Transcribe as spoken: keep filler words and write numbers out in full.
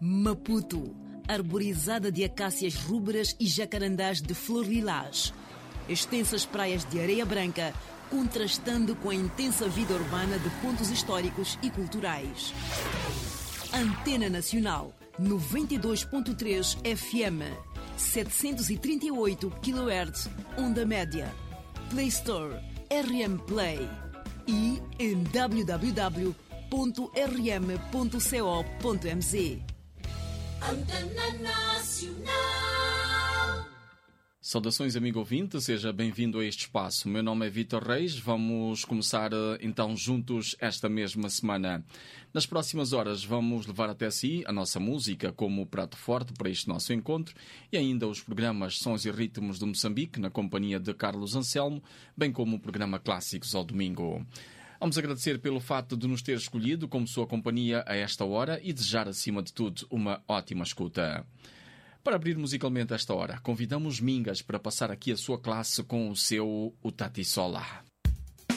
Maputo, arborizada de acácias rúberas e jacarandás de flor lilás. Extensas praias de areia branca, contrastando com a intensa vida urbana de pontos históricos e culturais. Antena Nacional, noventa e dois ponto três F M, setecentos e trinta e oito quilohertz, onda média. Play Store, R M Play. E em w w w ponto r m ponto co ponto m z. Antena Nacional. Saudações, amigo ouvinte, seja bem-vindo a este espaço. Meu nome é Vítor Reis, vamos começar então juntos esta mesma semana. Nas próximas horas vamos levar até si a nossa música como prato forte para este nosso encontro e ainda os programas Sons e Ritmos de Moçambique, na companhia de Carlos Anselmo, bem como o programa Clássicos ao domingo. Vamos agradecer pelo fato de nos ter escolhido como sua companhia a esta hora e desejar, acima de tudo, uma ótima escuta. Para abrir musicalmente esta hora, convidamos Mingas para passar aqui a sua classe com o seu Utati Sola.